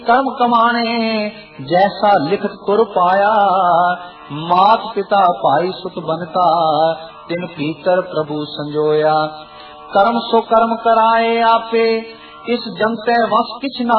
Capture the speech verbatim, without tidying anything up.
कर्म कमाने जैसा लिखत तुर पाया, मात पिता भाई सुत बनता तिन भीतर प्रभु संजोया। कर्म सो कर्म कराए आपे, इस जंते वस किछ ना